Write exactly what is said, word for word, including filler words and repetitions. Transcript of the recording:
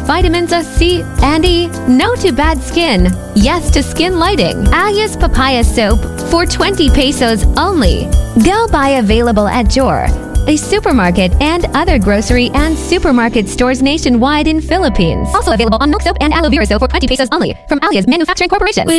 vitamins C and E. No to bad skin. Yes to skin lighting. Alias Papaya Soap for twenty pesos only. Go buy available at Jor, a supermarket, and other grocery and supermarket stores nationwide in Philippines. Also available on Milk Soap and Aloe Vera Soap for twenty pesos only from Alias Manufacturing Corporation.